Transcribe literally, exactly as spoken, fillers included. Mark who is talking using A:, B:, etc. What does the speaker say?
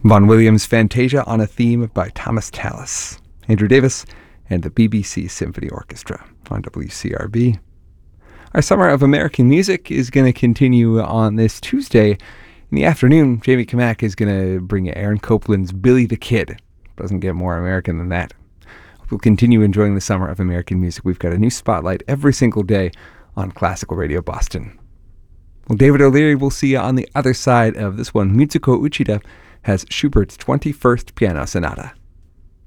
A: Vaughan Williams' Fantasia on a Theme by Thomas Tallis. Andrew Davis and the B B C Symphony Orchestra on W C R B. Our Summer of American Music is going to continue on this Tuesday. In the afternoon, Jamie Kamak is going to bring Aaron Copland's Billy the Kid. Doesn't get more American than that. We'll continue enjoying the Summer of American Music. We've got a new spotlight every single day on Classical Radio Boston. Well, David O'Leary, we'll see you on the other side of this one. Mitsuko Uchida has Schubert's twenty-first Piano Sonata.